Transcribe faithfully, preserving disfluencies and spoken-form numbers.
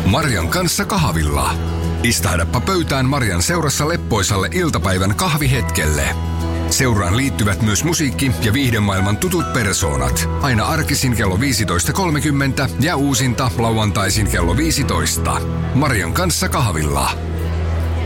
Marian kanssa kahvilla. Istahdappa pöytään Marian seurassa leppoisalle iltapäivän kahvihetkelle. Seuraan liittyvät myös musiikki- ja viihdemaailman tutut persoonat. Aina arkisin kello viisitoista kolmekymmentä ja uusinta lauantaisin kello viisitoista. Marian kanssa kahvilla.